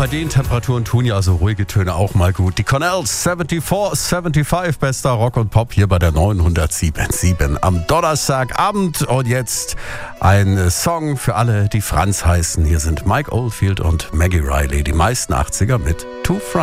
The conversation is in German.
bei den Temperaturen tun ja so ruhige Töne auch mal gut. Die Cornells 74, 75, bester Rock und Pop hier bei der 907 am Donnerstagabend. Und jetzt ein Song für alle, die Franz heißen. Hier sind Mike Oldfield und Maggie Riley, die meisten 80er mit To Franz.